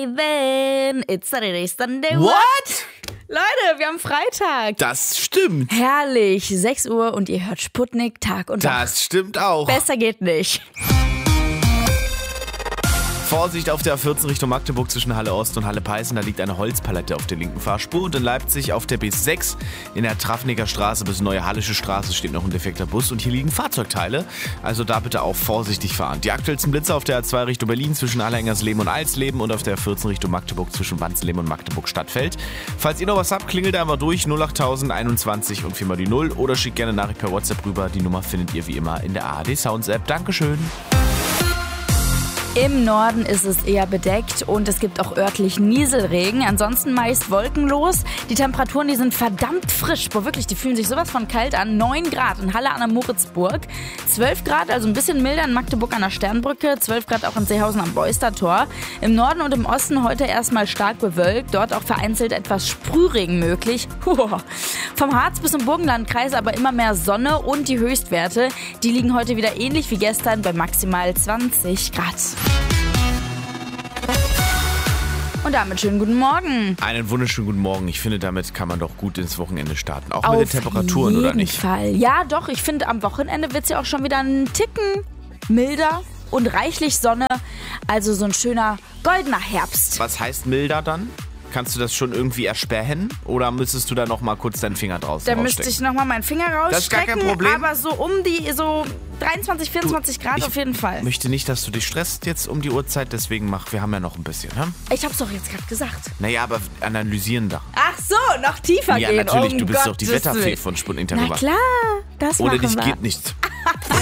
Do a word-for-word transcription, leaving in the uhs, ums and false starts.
waving. It's Saturday, Sunday. What? Leute, wir haben Freitag. Das stimmt. Herrlich, sechs Uhr und ihr hört Sputnik Tag und Nacht. Das stimmt auch. Besser geht nicht. Vorsicht auf der A vierzehn Richtung Magdeburg zwischen Halle Ost und Halle Peißen. Da liegt eine Holzpalette auf der linken Fahrspur. Und in Leipzig auf der B sechs in der Traffnicker Straße bis Neue Hallische Straße steht noch ein defekter Bus. Und hier liegen Fahrzeugteile. Also da bitte auch vorsichtig fahren. Die aktuellsten Blitze auf der A zwei Richtung Berlin zwischen Allerhengersleben und Alsleben und auf der A vierzehn Richtung Magdeburg zwischen Wansleben und Magdeburg Stadtfeld. Falls ihr noch was habt, klingelt einfach durch null acht null null einundzwanzig und viermal die null oder schickt gerne eine Nachricht per WhatsApp rüber. Die Nummer findet ihr wie immer in der A R D Sounds App. Dankeschön. Im Norden ist es eher bedeckt und es gibt auch örtlich Nieselregen. Ansonsten meist wolkenlos. Die Temperaturen, die sind verdammt frisch. Boah, wirklich, die fühlen sich sowas von kalt an. neun Grad in Halle an der Moritzburg. zwölf Grad, also ein bisschen milder in Magdeburg an der Sternbrücke. zwölf Grad auch in Seehausen am Beustertor. Im Norden und im Osten heute erstmal stark bewölkt. Dort auch vereinzelt etwas Sprühregen möglich. Puh. Vom Harz bis zum Burgenlandkreis aber immer mehr Sonne und die Höchstwerte, die liegen heute wieder ähnlich wie gestern bei maximal zwanzig Grad. Und damit schönen guten Morgen. Einen wunderschönen guten Morgen. Ich finde, damit kann man doch gut ins Wochenende starten. Auch Auf mit den Temperaturen, oder nicht? Auf jeden Fall. Ja, doch. Ich finde, am Wochenende wird es ja auch schon wieder einen Ticken milder und reichlich Sonne. Also so ein schöner goldener Herbst. Was heißt milder dann? Kannst du das schon irgendwie ersperren? Oder müsstest du da noch mal kurz deinen Finger draus Da müsste ich noch mal meinen Finger rausstrecken. Das ist gar kein Problem. Aber so um die so dreiundzwanzig, vierundzwanzig du, Grad auf jeden Fall. Ich möchte nicht, dass du dich stresst jetzt um die Uhrzeit. Deswegen mach, wir haben ja noch ein bisschen. Ne? Ich hab's doch jetzt gerade gesagt. Naja, aber analysieren da. Ach so, noch tiefer ja, gehen. natürlich. Um du bist Gottes doch die Wetterfee von Sputnik Na darüber. klar, das Ohne machen dich wir. geht nichts.